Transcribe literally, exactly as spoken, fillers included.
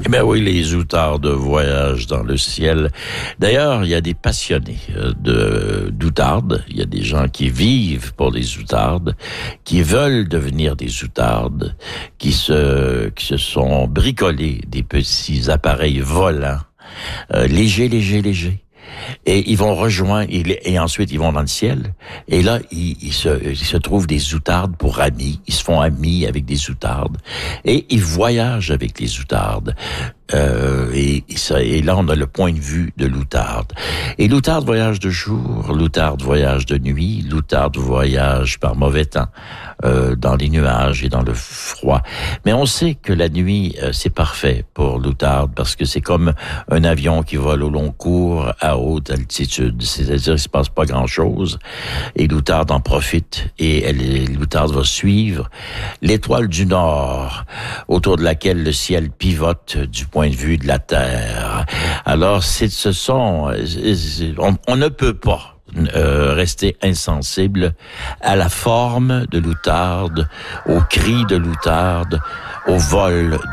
Eh bien oui, les outardes voyagent dans le ciel. D'ailleurs, il y a des passionnés de d'outardes. Il y a des gens qui vivent pour les outardes, qui veulent devenir des outardes, qui se qui se sont bricolés des petits appareils volants, euh, légers, légers, légers. Et ils vont rejoindre, et ensuite ils vont dans le ciel. Et là, ils, ils, se, ils se trouvent des outardes pour amis. Ils se font amis avec des outardes. Et ils voyagent avec les outardes. Euh, et, et, ça, et là, on a le point de vue de l'outarde. Et l'outarde voyage de jour, l'outarde voyage de nuit, l'outarde voyage par mauvais temps, euh, dans les nuages et dans le froid. Mais on sait que la nuit, euh, c'est parfait pour l'outarde parce que c'est comme un avion qui vole au long cours à haute altitude. C'est-à-dire qu'il ne se passe pas grand-chose. Et l'outarde en profite et elle, l'outarde va suivre l'étoile du Nord autour de laquelle le ciel pivote du point de vue de la Terre. Alors, c'est, ce sont, on, on ne peut pas euh, rester insensible à la forme de l'outarde, au cri de l'outarde, au vol